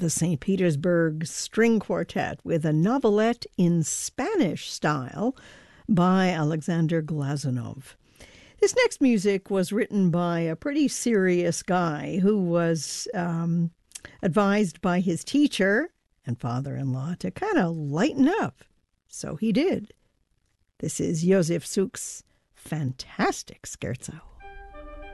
the St. Petersburg String Quartet with a novelette in Spanish style by Alexander Glazunov. This next music was written by a pretty serious guy who was advised by his teacher and father-in-law to kind of lighten up. So he did. This is Josef Suk's fantastic scherzo.